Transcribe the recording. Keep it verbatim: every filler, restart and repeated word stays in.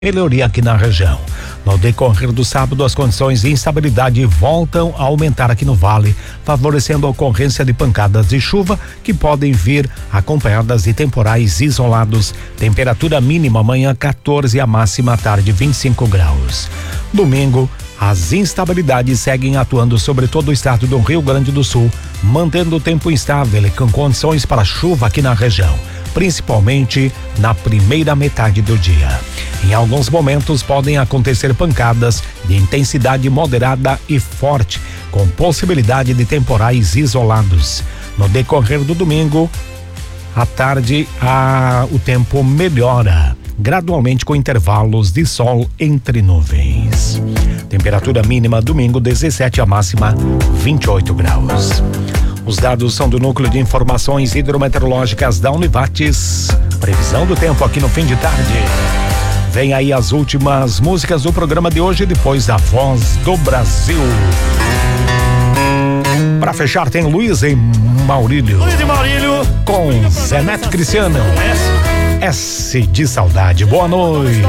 melhoria aqui na região. No decorrer do sábado, as condições de instabilidade voltam a aumentar aqui no vale, favorecendo a ocorrência de pancadas de chuva que podem vir acompanhadas de temporais isolados. Temperatura mínima amanhã quatorze, a máxima à tarde vinte e cinco graus. Domingo, as instabilidades seguem atuando sobre todo o estado do Rio Grande do Sul, mantendo o tempo instável e com condições para chuva aqui na região, principalmente na primeira metade do dia. Em alguns momentos podem acontecer pancadas de intensidade moderada e forte, com possibilidade de temporais isolados. No decorrer do domingo, à tarde, a, o tempo melhora, gradualmente com intervalos de sol entre nuvens. Temperatura mínima domingo dezessete, a máxima vinte e oito graus. Os dados são do Núcleo de Informações Hidrometeorológicas da Univates. Previsão do tempo aqui no fim de tarde. Vem aí as últimas músicas do programa de hoje, depois da Voz do Brasil. Para fechar tem Luiz e Maurílio. Luiz e Maurílio. Com Zé Neto Cristiano. S de saudade. Boa noite.